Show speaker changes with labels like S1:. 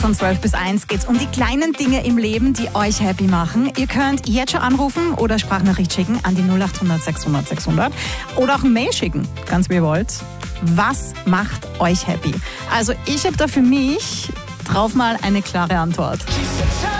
S1: Von 12 bis 1 geht es um die kleinen Dinge im Leben, die euch happy machen. Ihr könnt jetzt schon anrufen oder Sprachnachricht schicken an die 0800 600 600 oder auch ein Mail schicken, ganz wie ihr wollt. Was macht euch happy? Also ich habe da für mich drauf mal eine klare Antwort.